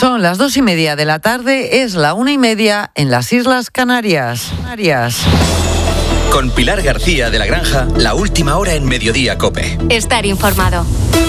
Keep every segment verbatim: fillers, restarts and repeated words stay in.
Son las dos y media de la tarde, es la una y media en las Islas Canarias. Canarias. Con Pilar García de la Granja, la última hora en Mediodía COPE. Estar informado.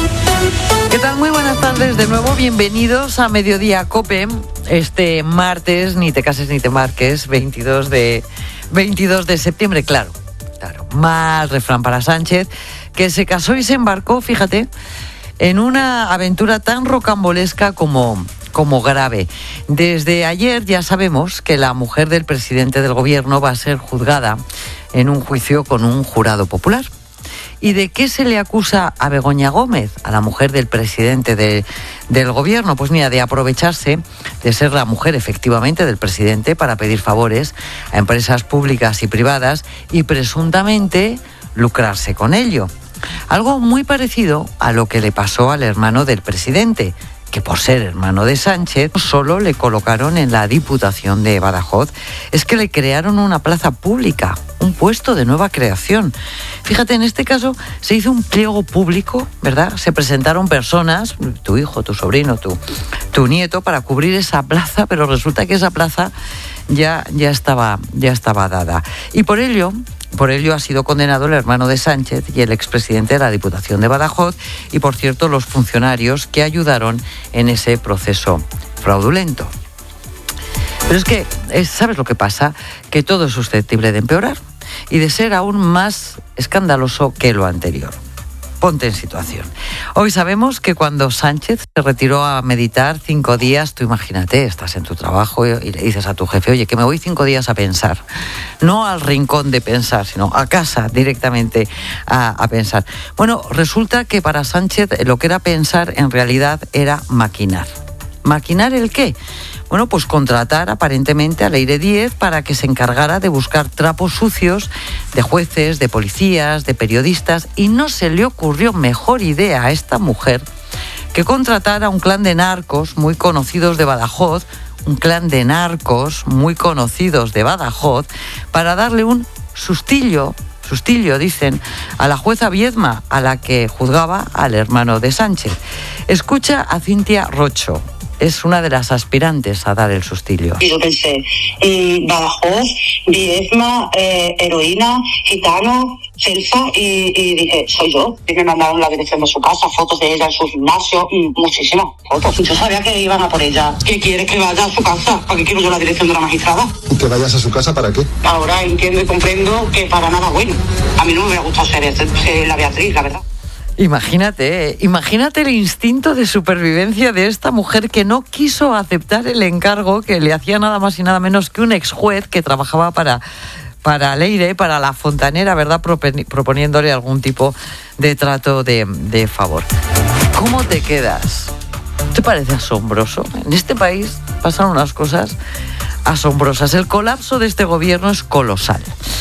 ¿Qué tal? Muy buenas tardes de nuevo, bienvenidos a Mediodía COPE. Este martes, ni te cases ni te marques, veintidós de septiembre, claro, claro, mal refrán para Sánchez, que se casó y se embarcó, fíjate, en una aventura tan rocambolesca como, como grave. Desde ayer ya sabemos que la mujer del presidente del gobierno va a ser juzgada en un juicio con un jurado popular. ¿Y de qué se le acusa a Begoña Gómez, a la mujer del presidente de, del gobierno? Pues mira, de aprovecharse de ser la mujer efectivamente del presidente para pedir favores a empresas públicas y privadas y presuntamente lucrarse con ello. Algo muy parecido a lo que le pasó al hermano del presidente, que por ser hermano de Sánchez solo le colocaron en la Diputación de Badajoz, es que le crearon una plaza pública, un puesto de nueva creación. Fíjate, en este caso se hizo un pliego público, ¿verdad? Se presentaron personas, tu hijo, tu sobrino, tu, tu nieto, para cubrir esa plaza, pero resulta que esa plaza ya, ya, estaba, ya estaba dada. Y por ello... Por ello ha sido condenado el hermano de Sánchez y el expresidente de la Diputación de Badajoz y, por cierto, los funcionarios que ayudaron en ese proceso fraudulento. Pero es que, ¿sabes lo que pasa? Que todo es susceptible de empeorar y de ser aún más escandaloso que lo anterior. Ponte en situación. Hoy sabemos que cuando Sánchez se retiró a meditar cinco días, tú imagínate, estás en tu trabajo y le dices a tu jefe, oye, que me voy cinco días a pensar. No al rincón de pensar, sino a casa directamente a, a pensar. Bueno, resulta que para Sánchez lo que era pensar en realidad era maquinar. ¿Maquinar el qué? Bueno, pues contratar aparentemente a Leire Díez para que se encargara de buscar trapos sucios de jueces, de policías, de periodistas, y no se le ocurrió mejor idea a esta mujer que contratar a un clan de narcos muy conocidos de Badajoz, un clan de narcos muy conocidos de Badajoz, para darle un sustillo, sustillo, dicen, a la jueza Viedma, a la que juzgaba al hermano de Sánchez. Escucha a Cintia Rocho. Es una de las aspirantes a dar el sustillo. Y yo pensé, mmm, Badajoz, Viedma, eh, heroína, gitano, Celsa, y, y dije, soy yo. Y me mandaron la dirección de su casa, fotos de ella en su gimnasio, mmm, muchísimas fotos. Yo sabía que iban a por ella. ¿Qué quieres que vaya a su casa? ¿Para qué quiero yo la dirección de la magistrada? ¿Y que vayas a su casa para qué? Ahora entiendo y comprendo que para nada bueno. A mí no me hubiera gustado ser, ser la Beatriz, la verdad. Imagínate, ¿eh? Imagínate el instinto de supervivencia de esta mujer que no quiso aceptar el encargo que le hacía nada más y nada menos que un ex juez que trabajaba para, para Leire, para la fontanera, ¿verdad? Proponiéndole algún tipo de trato de, de favor. ¿Cómo te quedas? ¿Te parece asombroso? En este país pasan unas cosas asombrosas. El colapso de este gobierno es colosal.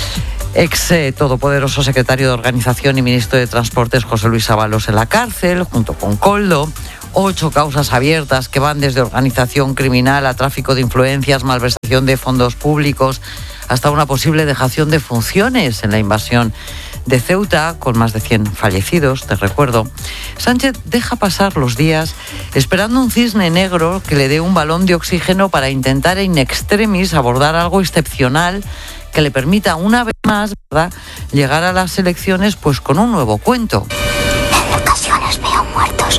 Ex eh, todopoderoso secretario de Organización y ministro de Transportes José Luis Ábalos en la cárcel, junto con Koldo. Ocho causas abiertas que van desde organización criminal a tráfico de influencias, malversación de fondos públicos, hasta una posible dejación de funciones en la invasión de Ceuta, con más de cien fallecidos, te recuerdo. Sánchez deja pasar los días esperando un cisne negro que le dé un balón de oxígeno para intentar in extremis abordar algo excepcional que le permita una vez más, ¿verdad?, llegar a las elecciones pues con un nuevo cuento. En ocasiones veo muertos.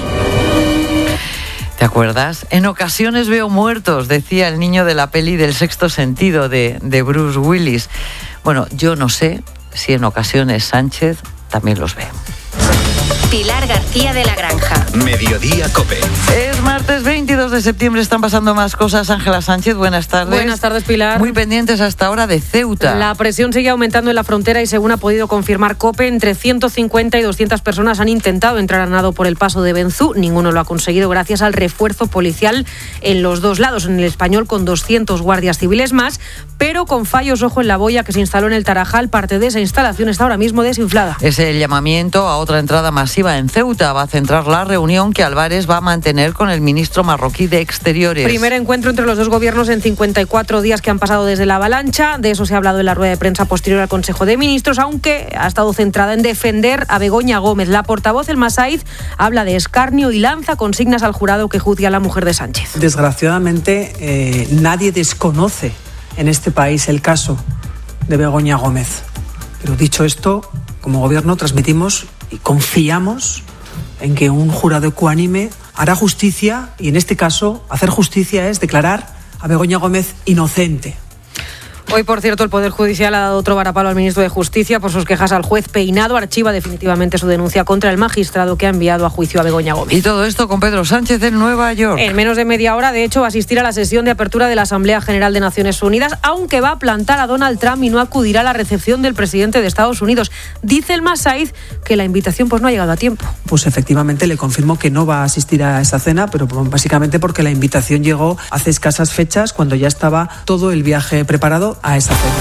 ¿Te acuerdas? En ocasiones veo muertos, decía el niño de la peli del Sexto Sentido de, de Bruce Willis. Bueno, yo no sé si en ocasiones Sánchez también los ve. Pilar García de la Granja. Mediodía COPE. Es martes veintidós de septiembre, están pasando más cosas. Ángela Sánchez, buenas tardes. Buenas tardes, Pilar. Muy pendientes hasta ahora de Ceuta. La presión sigue aumentando en la frontera y, según ha podido confirmar COPE, entre ciento cincuenta y doscientas personas han intentado entrar a nado por el paso de Benzú. Ninguno lo ha conseguido gracias al refuerzo policial en los dos lados. En el español, con doscientos guardias civiles más, pero con fallos, ojo, en la boya que se instaló en el Tarajal. Parte de esa instalación está ahora mismo desinflada. Es el llamamiento a otra entrada masiva exclusiva en Ceuta. Va a centrar la reunión que Álvarez va a mantener con el ministro marroquí de Exteriores. Primer encuentro entre los dos gobiernos en cincuenta y cuatro días que han pasado desde la avalancha. De eso se ha hablado en la rueda de prensa posterior al Consejo de Ministros, aunque ha estado centrada en defender a Begoña Gómez. La portavoz, El Masaiz, habla de escarnio y lanza consignas al jurado que juzgue a la mujer de Sánchez. Desgraciadamente, eh, nadie desconoce en este país el caso de Begoña Gómez. Pero dicho esto, como gobierno transmitimos y confiamos en que un jurado ecuánime hará justicia, y en este caso hacer justicia es declarar a Begoña Gómez inocente. Hoy, por cierto, el Poder Judicial ha dado otro varapalo al ministro de Justicia por sus quejas al juez Peinado. Archiva definitivamente su denuncia contra el magistrado que ha enviado a juicio a Begoña Gómez. Y todo esto con Pedro Sánchez en Nueva York. En menos de media hora, de hecho, va a asistir a la sesión de apertura de la Asamblea General de Naciones Unidas, aunque va a plantar a Donald Trump y no acudirá a la recepción del presidente de Estados Unidos. Dice El Masaiz que la invitación pues no ha llegado a tiempo. Pues efectivamente le confirmo que no va a asistir a esa cena, pero básicamente porque la invitación llegó hace escasas fechas, cuando ya estaba todo el viaje preparado a esa cena.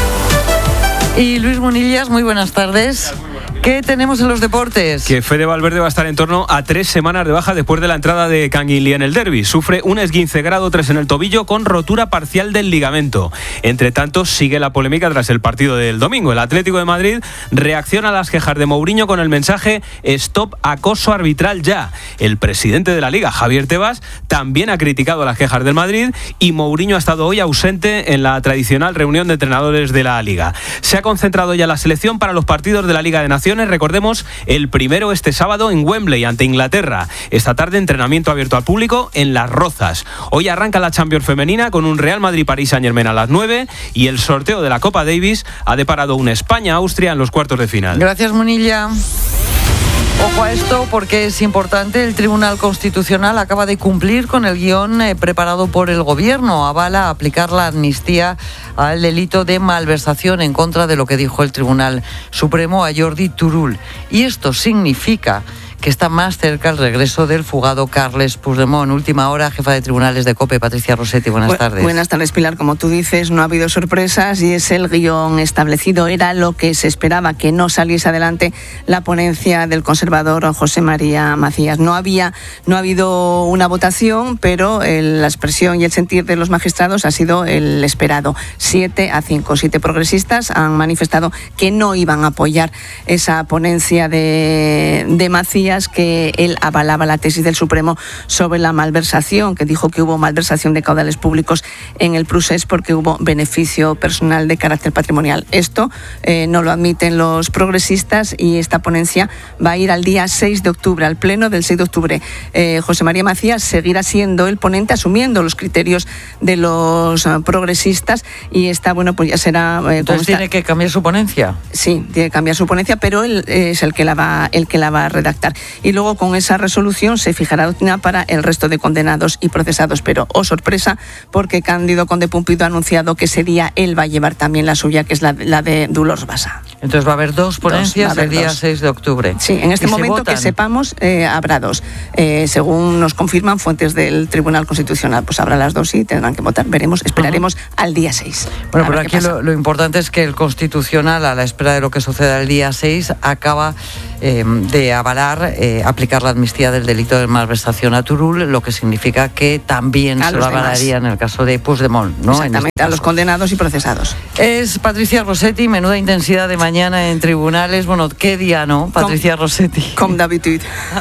Y Luis Munillas, muy buenas tardes. ¿Qué tenemos en los deportes? Que Fede Valverde va a estar en torno a tres semanas de baja después de la entrada de Canguilí en el derbi. Sufre un esguince grado tres en el tobillo con rotura parcial del ligamento. Entre tanto, sigue la polémica tras el partido del domingo. El Atlético de Madrid reacciona a las quejas de Mourinho con el mensaje "Stop acoso arbitral ya". El presidente de la Liga, Javier Tebas, también ha criticado las quejas del Madrid, y Mourinho ha estado hoy ausente en la tradicional reunión de entrenadores de la Liga. Se ha concentrado ya la selección para los partidos de la Liga de Naciones. Recordemos, el primero este sábado en Wembley ante Inglaterra. Esta tarde entrenamiento abierto al público en Las Rozas. Hoy arranca la Champions femenina con un Real Madrid-París Saint-Germain a las nueve, y el sorteo de la Copa Davis ha deparado un España-Austria en los cuartos de final. Gracias, Munilla. Ojo a esto porque es importante. El Tribunal Constitucional acaba de cumplir con el guión eh, preparado por el Gobierno. Avala aplicar la amnistía al delito de malversación, en contra de lo que dijo el Tribunal Supremo a Jordi Turull. Y esto significa que está más cerca el regreso del fugado Carles Puigdemont. Última hora, jefa de tribunales de COPE, Patricia Rossetti. Buenas Bu- tardes. Buenas tardes, Pilar. Como tú dices, no ha habido sorpresas y es el guión establecido. Era lo que se esperaba, que no saliese adelante la ponencia del conservador José María Macías. No había, no ha habido una votación, pero el, la expresión y el sentir de los magistrados ha sido el esperado. Siete a cinco. Siete progresistas han manifestado que no iban a apoyar esa ponencia de, de Macías, que él avalaba la tesis del Supremo sobre la malversación, que dijo que hubo malversación de caudales públicos en el Prusés porque hubo beneficio personal de carácter patrimonial. Esto eh, no lo admiten los progresistas, y esta ponencia va a ir al día seis de octubre, al pleno del seis de octubre. Eh, José María Macías seguirá siendo el ponente, asumiendo los criterios de los uh, progresistas, y esta, bueno, pues ya será... Eh, Entonces tiene que cambiar su ponencia. Sí, tiene que cambiar su ponencia, pero él es el que la va, el que la va a redactar. Y luego con esa resolución se fijará doctrina para el resto de condenados y procesados. Pero, oh sorpresa, porque Cándido Conde Pumpido ha anunciado que ese día él va a llevar también la suya, que es la, la de Dolors Bassa. Entonces va a haber dos ponencias dos, el día dos. seis de octubre. Sí, en este momento que sepamos eh, habrá dos. Eh, según nos confirman fuentes del Tribunal Constitucional, pues habrá las dos y tendrán que votar. Veremos, esperaremos uh-huh. al día seis. Bueno, pero aquí lo, lo importante es que el Constitucional, a la espera de lo que suceda el día seis, acaba eh, de avalar eh, aplicar la amnistía del delito de malversación a Turull, lo que significa que también a se lo avalaría en el caso de Puigdemont, ¿no? Exactamente, este a los condenados y procesados. Es Patricia Rossetti. Menuda intensidad de mañana en tribunales. Bueno, qué día, ¿no, Patricia Com, Rossetti? Comme d'habitude.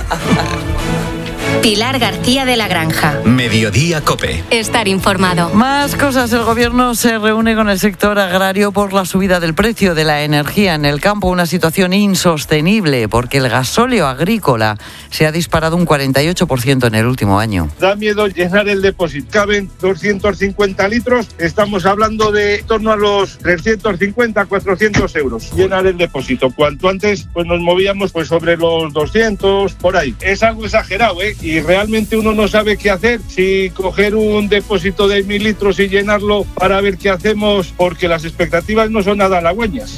Pilar García de la Granja. Mediodía COPE. Estar informado. Más cosas. El Gobierno se reúne con el sector agrario por la subida del precio de la energía en el campo. Una situación insostenible porque el gasóleo agrícola se ha disparado un cuarenta y ocho por ciento en el último año. Da miedo llenar el depósito. Caben doscientos cincuenta litros. Estamos hablando de en torno a los trescientos cincuenta, cuatrocientos euros. Llenar el depósito. Cuanto antes pues nos movíamos pues sobre los doscientos, por ahí. Es algo exagerado, ¿eh? Y realmente uno no sabe qué hacer, si coger un depósito de mil litros y llenarlo para ver qué hacemos, porque las expectativas no son nada halagüeñas.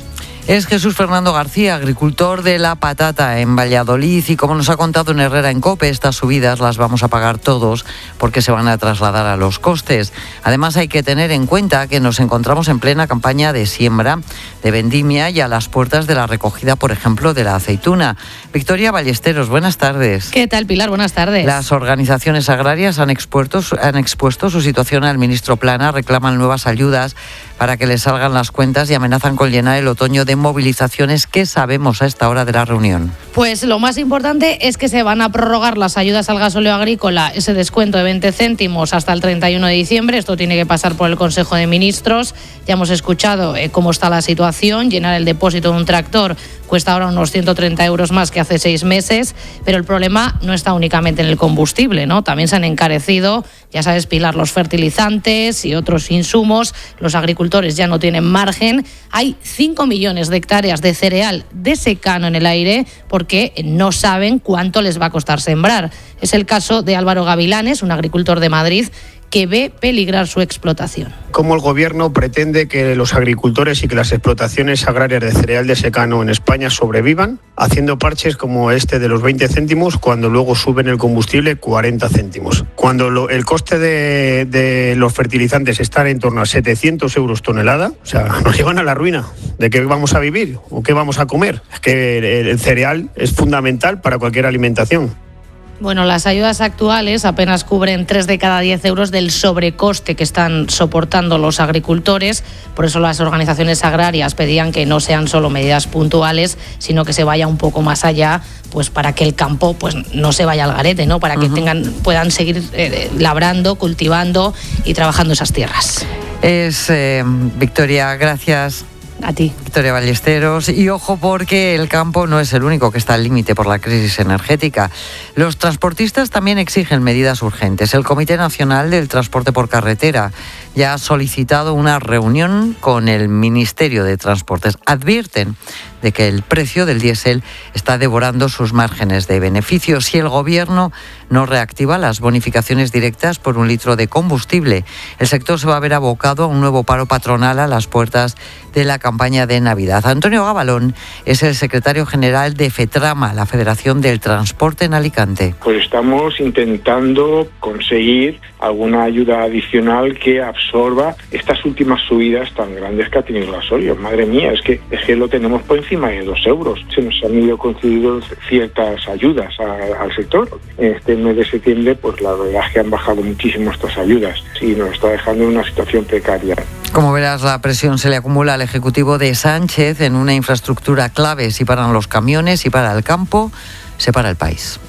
Es Jesús Fernando García, agricultor de la patata en Valladolid, y como nos ha contado en Herrera en COPE, estas subidas las vamos a pagar todos porque se van a trasladar a los costes. Además, hay que tener en cuenta que nos encontramos en plena campaña de siembra, de vendimia y a las puertas de la recogida, por ejemplo, de la aceituna. Victoria Ballesteros, buenas tardes. ¿Qué tal, Pilar? Buenas tardes. Las organizaciones agrarias han expuesto, han expuesto su situación al ministro Plana, reclaman nuevas ayudas para que les salgan las cuentas y amenazan con llenar el otoño de movilizaciones. ¿Qué sabemos a esta hora de la reunión? Pues lo más importante es que se van a prorrogar las ayudas al gasóleo agrícola, ese descuento de veinte céntimos hasta el treinta y uno de diciembre. Esto tiene que pasar por el Consejo de Ministros. Ya hemos escuchado eh, cómo está la situación. Llenar el depósito de un tractor cuesta ahora unos ciento treinta euros más que hace seis meses, pero el problema no está únicamente en el combustible, ¿no? También se han encarecido, ya sabes, Pilar, los fertilizantes y otros insumos. Los agricultores ya no tienen margen. Hay cinco millones de hectáreas de cereal de secano en el aire porque no saben cuánto les va a costar sembrar. Es el caso de Álvaro Gavilanes, un agricultor de Madrid, que ve peligrar su explotación. ¿Cómo el Gobierno pretende que los agricultores y que las explotaciones agrarias de cereal de secano en España sobrevivan haciendo parches como este de los veinte céntimos cuando luego suben el combustible cuarenta céntimos? Cuando lo, el coste de, de los fertilizantes está en torno a setecientos euros tonelada, o sea, nos llevan a la ruina. ¿De qué vamos a vivir o qué vamos a comer? Es que el, el cereal es fundamental para cualquier alimentación. Bueno, las ayudas actuales apenas cubren tres de cada diez euros del sobrecoste que están soportando los agricultores. Por eso las organizaciones agrarias pedían que no sean solo medidas puntuales, sino que se vaya un poco más allá, pues para que el campo pues no se vaya al garete, ¿no? Para que uh-huh. tengan, puedan seguir eh, labrando, cultivando y trabajando esas tierras. Es eh, Victoria, gracias. A ti. Victoria Ballesteros. Y ojo, porque el campo no es el único que está al límite por la crisis energética. Los transportistas también exigen medidas urgentes. El Comité Nacional del Transporte por Carretera ya ha solicitado una reunión con el Ministerio de Transportes. Advierten de que el precio del diésel está devorando sus márgenes de beneficio. Si el Gobierno no reactiva las bonificaciones directas por un litro de combustible, el sector se va a ver abocado a un nuevo paro patronal a las puertas de la campaña de Navidad. Antonio Gabalón es el secretario general de FETRAMA, la Federación del Transporte en Alicante. Pues estamos intentando conseguir alguna ayuda adicional que absorba estas últimas subidas tan grandes que ha tenido el gasolio. Madre mía, es que, es que lo tenemos por encima de dos euros. Se nos han ido concediendo ciertas ayudas a, al sector. En este mes de septiembre, pues la verdad es que han bajado muchísimo estas ayudas y nos está dejando en una situación precaria. Como verás, la presión se le acumula al Ejecutivo de Sánchez en una infraestructura clave. Si paran los camiones, si para el campo, se para el país.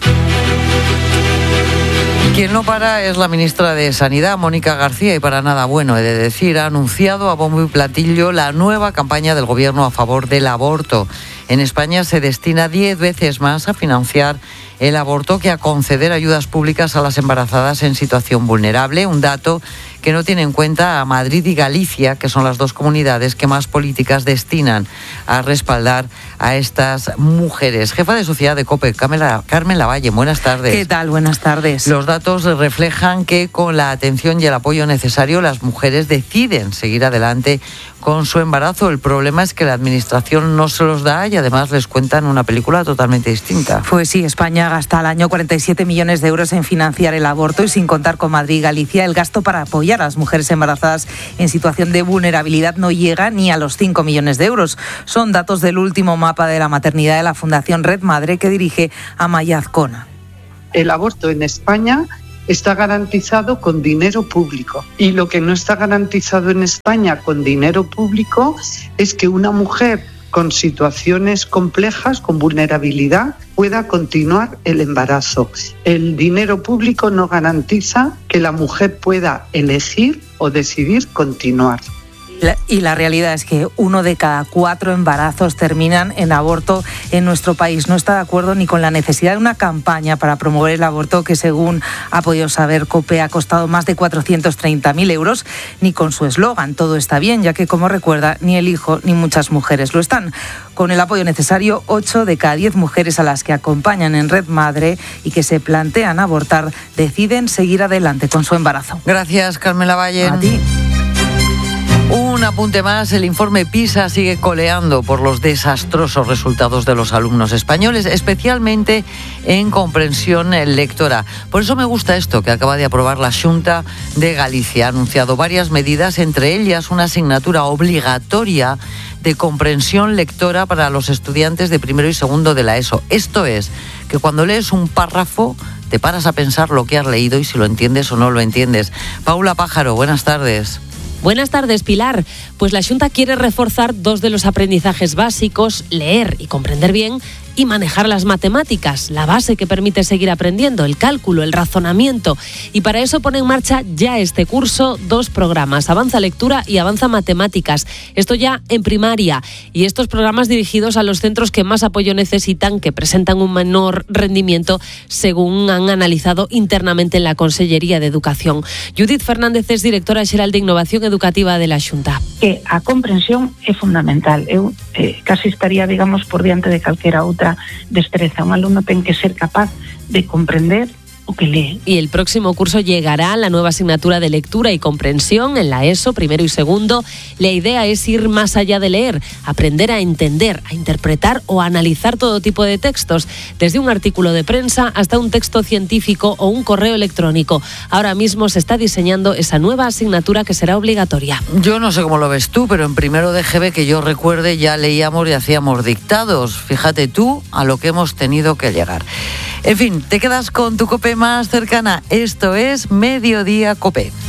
Quien no para es la ministra de Sanidad, Mónica García, y para nada bueno, he de decir, ha anunciado a bombo y platillo la nueva campaña del Gobierno a favor del aborto. En España se destina diez veces más a financiar el aborto que a conceder ayudas públicas a las embarazadas en situación vulnerable, un dato que no tiene en cuenta a Madrid y Galicia, que son las dos comunidades que más políticas destinan a respaldar a estas mujeres. Jefa de Sociedad de COPE, Carmen Lavalle, buenas tardes. ¿Qué tal? Buenas tardes. Los datos reflejan que con la atención y el apoyo necesario las mujeres deciden seguir adelante con su embarazo. El problema es que la Administración no se los da y además les cuentan una película totalmente distinta. Pues sí, España gasta al año cuarenta y siete millones de euros en financiar el aborto y sin contar con Madrid y Galicia, el gasto para apoyar a las mujeres embarazadas en situación de vulnerabilidad no llega ni a los cinco millones de euros. Son datos del último mapa de la maternidad de la Fundación Red Madre que dirige Amaya Azcona. El aborto en España está garantizado con dinero público. Y lo que no está garantizado en España con dinero público es que una mujer con situaciones complejas, con vulnerabilidad, pueda continuar el embarazo. El dinero público no garantiza que la mujer pueda elegir o decidir continuar. Y la realidad es que uno de cada cuatro embarazos terminan en aborto en nuestro país. No está de acuerdo ni con la necesidad de una campaña para promover el aborto que, según ha podido saber COPE, ha costado más de cuatrocientos treinta mil euros, ni con su eslogan "todo está bien", ya que, como recuerda, ni el hijo ni muchas mujeres lo están. Con el apoyo necesario, ocho de cada diez mujeres a las que acompañan en Red Madre y que se plantean abortar deciden seguir adelante con su embarazo. Gracias, Carmen Lavalle. A ti. Un Un apunte más, el informe PISA sigue coleando por los desastrosos resultados de los alumnos españoles, especialmente en comprensión lectora. Por eso me gusta esto que acaba de aprobar la Xunta de Galicia. Ha anunciado varias medidas, entre ellas una asignatura obligatoria de comprensión lectora para los estudiantes de primero y segundo de la ESO. Esto es, que cuando lees un párrafo te paras a pensar lo que has leído y si lo entiendes o no lo entiendes. Paula Pájaro, buenas tardes. Buenas tardes, Pilar. Pues la Xunta quiere reforzar dos de los aprendizajes básicos, leer y comprender bien, y manejar las matemáticas, la base que permite seguir aprendiendo, el cálculo, el razonamiento. Y para eso pone en marcha ya este curso dos programas, Avanza Lectura y Avanza Matemáticas. Esto ya en primaria. Y estos programas dirigidos a los centros que más apoyo necesitan, que presentan un menor rendimiento, según han analizado internamente en la Consellería de Educación. Judith Fernández es directora xeral de Innovación Educativa de la Xunta. Que a comprensión é fundamental. Eu eh, casi estaría, digamos, por diante de calquera outra destreza. Un alumno ten que ser capaz de comprender o que lee. Y el próximo curso llegará la nueva asignatura de lectura y comprensión en la ESO, primero y segundo. La idea es ir más allá de leer, aprender a entender, a interpretar o a analizar todo tipo de textos, desde un artículo de prensa hasta un texto científico o un correo electrónico. Ahora mismo se está diseñando esa nueva asignatura que será obligatoria. Yo no sé cómo lo ves tú, pero en primero de G B, que yo recuerde, ya leíamos y hacíamos dictados. Fíjate tú a lo que hemos tenido que llegar. En fin, te quedas con tu COPE más cercana. Esto es Mediodía COPE.